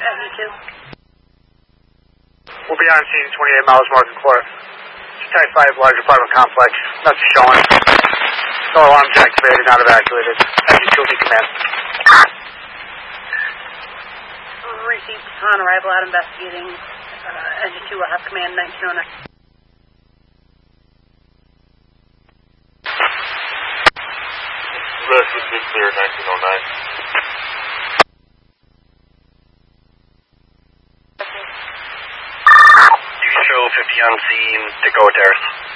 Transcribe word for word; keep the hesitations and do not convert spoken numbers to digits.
Aggie two. We'll be on scene twenty-eight miles north of Court. It's Type five large apartment complex. Nothing showing. No alarms activated, not evacuated. Aggie two will be command. Received upon arrival out investigating. Uh, Aggie two will have command nineteen oh nine. This is good clear nineteen oh nine. You show fifty on scene, Dakota Terrace.